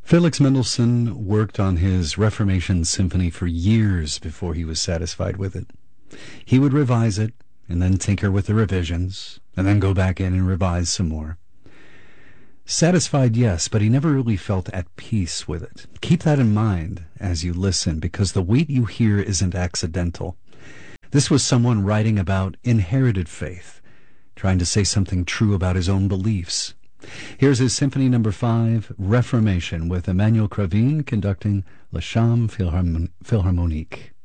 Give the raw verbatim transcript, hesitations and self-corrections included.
Felix Mendelssohn worked on his Reformation Symphony for years before he was satisfied with it. He would revise it, and then tinker with the revisions, and then go back in and revise some more. Satisfied, yes, but he never really felt at peace with it. Keep that in mind as you listen, because the weight you hear isn't accidental. This was someone writing about inherited faith, trying to say something true about his own beliefs. Here's his Symphony Number Five, Reformation, with Emmanuel Cravin conducting La Chambre Philharmonique.